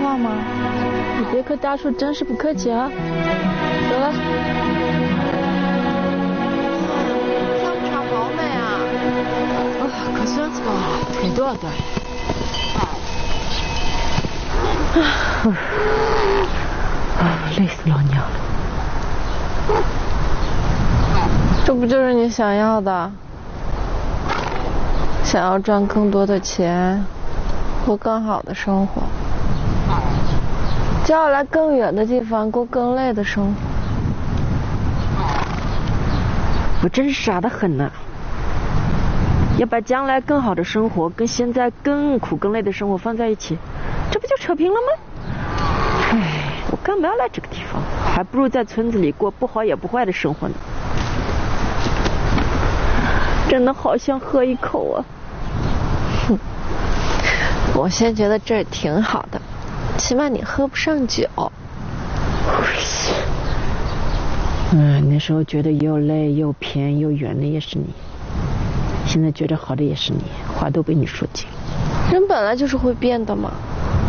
话吗？你别克大叔真是不客气啊。走了。 下午茶好美啊！ 可酸死了，你多少段？累死老娘了。这不就是你想要的？想要赚更多的钱，过更好的生活，就要来更远的地方过更累的生活。 我真是傻得很呢。要把将来更好的生活跟现在更苦更累的生活放在一起，这不就扯平了吗？唉，我干嘛要来这个地方？还不如在村子里过不好也不坏的生活呢。真的好想喝一口啊！ 我先觉得这儿挺好的，起码你喝不上酒。 那时候觉得又累又偏又远的也是你，现在觉得好的也是你，话都被你说尽。 人本来就是会变的嘛。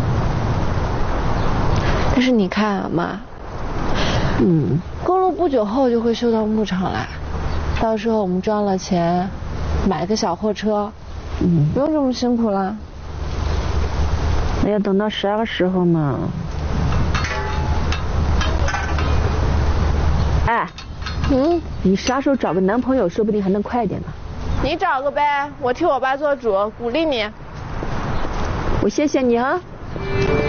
但是你看啊，妈，公路不久后就会修到牧场来，到时候我们赚了钱，买个小货车，不用这么辛苦了。 那要等到啥个时候呢？哎，你啥时候找个男朋友，说不定还能快一点呢。 你找个呗，我替我爸做主，鼓励你。 我谢谢你啊。